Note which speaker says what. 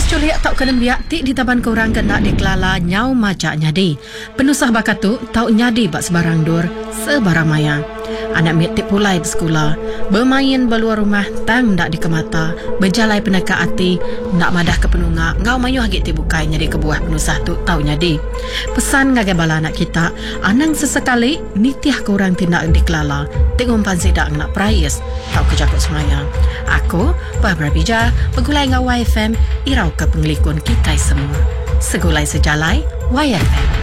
Speaker 1: Kes culiak tau kena biak ti di taban korang kena dikelala nyau majak nyadi. Penusah bakatu tau nyadi bak sebarang dur sebarang maya. Anak mit tip pulai bersekolah, bermain beluar rumah tang dak dikemata, berjalai peneka hati, nak madah ke penunga, ngau mayu hagit ti bukai nyadi kebuah penusah tu tau nyadi. Pesan ngagai bala anak kita, anang sesekali nitiah korang tindak dikelala, tengumpan sidak nak prayes, tau kejakut semaya. Aku, Barbara Bija, pegulai ngau YFM, irau ke penglikun kita semua. Segulai sejalai, YFM.